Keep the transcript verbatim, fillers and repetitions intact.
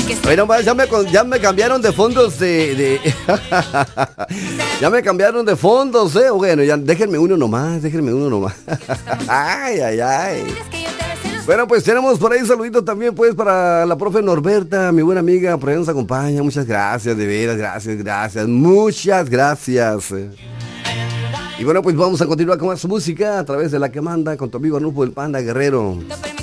Bueno, pues ya me, ya me cambiaron de fondos de... de... ya me cambiaron de fondos, ¿eh? Bueno, ya déjenme uno nomás, déjenme uno nomás. Ay, ay, ay. Bueno, pues tenemos por ahí un saludito también, pues, para la profe Norberta, mi buena amiga, por ahí nos acompaña. Muchas gracias, de veras, gracias, gracias, muchas gracias. Y bueno, pues vamos a continuar con más música a través de La Que Manda con tu amigo Arnulfo el Panda Guerrero.